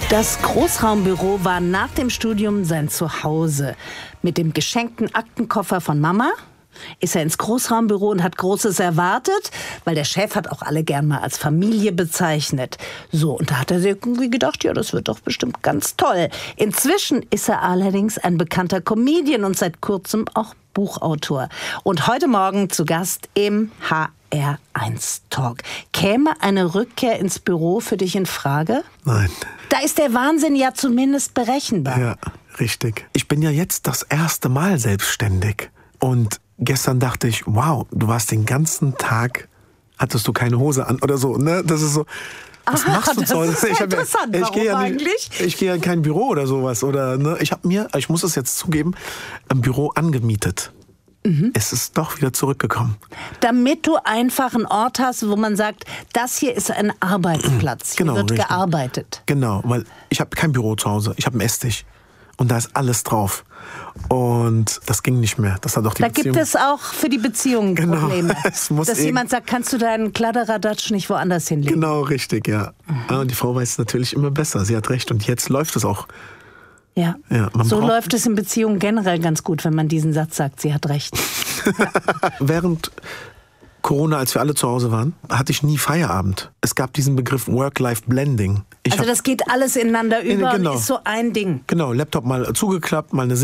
Das Großraumbüro war nach dem Studium sein Zuhause. Mit dem geschenkten Aktenkoffer von Mama ist er ins Großraumbüro und hat Großes erwartet, weil der Chef hat auch alle gern mal als Familie bezeichnet. So, und da hat er sich irgendwie gedacht, ja, das wird doch bestimmt ganz toll. Inzwischen ist er allerdings ein bekannter Comedian und seit kurzem auch Buchautor. Und heute Morgen zu Gast im HR1 Talk. Käme eine Rückkehr ins Büro für dich in Frage? Nein. Da ist der Wahnsinn ja zumindest berechenbar. Ja, richtig. Ich bin ja jetzt das erste Mal selbstständig. Und gestern dachte ich, wow, du warst den ganzen Tag, hattest du keine Hose an oder so, ne? Das ist so, was machst du zu Hause? Das ist interessant. Warum eigentlich? Ich gehe ja in kein Büro oder sowas. Oder, ne? Ich muss es jetzt zugeben, ein Büro angemietet. Es ist doch wieder zurückgekommen. Damit du einfach einen Ort hast, wo man sagt, das hier ist ein Arbeitsplatz. Hier wird richtig. gearbeitet. Genau, weil ich habe kein Büro zu Hause. Ich habe einen Esstisch. Und da ist alles drauf. Und das ging nicht mehr. Das hat auch die Beziehung. Da gibt es auch für die Beziehung Probleme. Dass jemand sagt, kannst du deinen Kladderadatsch nicht woanders hinlegen? Genau, richtig, ja. Und die Frau weiß es natürlich immer besser. Sie hat recht. Und jetzt läuft es auch. Ja, so läuft es in Beziehungen generell ganz gut, wenn man diesen Satz sagt, sie hat recht. Ja. Während Corona, als wir alle zu Hause waren, hatte ich nie Feierabend. Es gab diesen Begriff Work-Life-Blending. Also das geht alles ineinander über genau. und ist so ein Ding. Genau, Laptop mal zugeklappt, mal eine